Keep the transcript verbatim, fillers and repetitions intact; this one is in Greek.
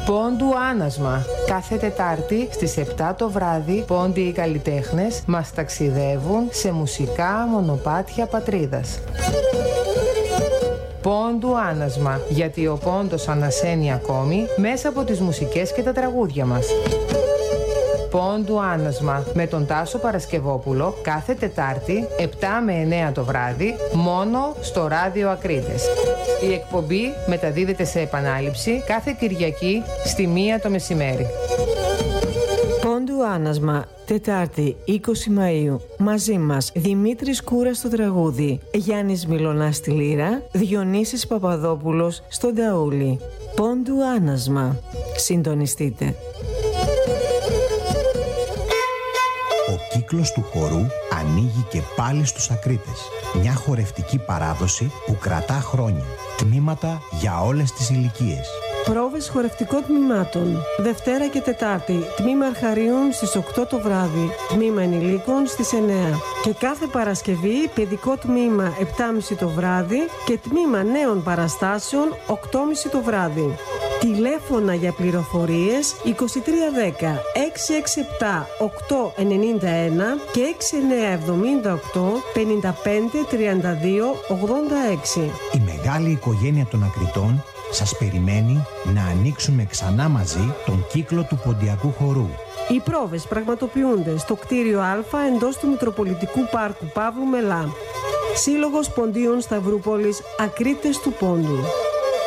Πόντου Άνασμα. Κάθε Τετάρτη στις επτά το βράδυ, πόντιοι οι καλλιτέχνες μας ταξιδεύουν σε μουσικά μονοπάτια πατρίδας. Πόντου Άνασμα, γιατί ο πόντος ανασένει ακόμη μέσα από τις μουσικές και τα τραγούδια μας. Πόντου Άνασμα με τον Τάσο Παρασκευόπουλο κάθε Τετάρτη επτά με εννέα το βράδυ μόνο στο Ράδιο Ακρίτες. Η εκπομπή μεταδίδεται σε επανάληψη κάθε Κυριακή στη μία το μεσημέρι. Πόντου Άνασμα, Τετάρτη είκοσι Μαΐου. Μαζί μας Δημήτρης Κούρας στο τραγούδι, Γιάννης Μιλωνάς στη λύρα, Διονύσης Παπαδόπουλος στο νταούλι. Πόντου Άνασμα. Συντονιστείτε. Ο κύκλος του χορού ανοίγει και πάλι στους Ακρίτες. Μια χορευτική παράδοση που κρατά χρόνια. Τμήματα για όλες τις ηλικίες. Πρόβες χορευτικών τμήματων. Δευτέρα και Τετάρτη. Τμήμα αρχαρίων στις οκτώ το βράδυ. Τμήμα ενηλίκων στις εννέα. Και κάθε Παρασκευή παιδικό τμήμα επτά και μισή το βράδυ και τμήμα νέων παραστάσεων οκτώ και μισή το βράδυ. Τηλέφωνα για πληροφορίες είκοσι τρία δέκα έξι έξι επτά οκτώ εννιά ένα και έξι εννιά εβδομήντα οκτώ πενήντα πέντε τριάντα δύο ογδόντα έξι. Η μεγάλη οικογένεια των Ακριτών σας περιμένει να ανοίξουμε ξανά μαζί τον κύκλο του ποντιακού χορού. Οι πρόβες πραγματοποιούνται στο κτίριο Α εντός του Μητροπολιτικού Πάρκου Παύλου Μελά. Σύλλογος Ποντίων Σταυρούπολης Ακρίτες του Πόντου.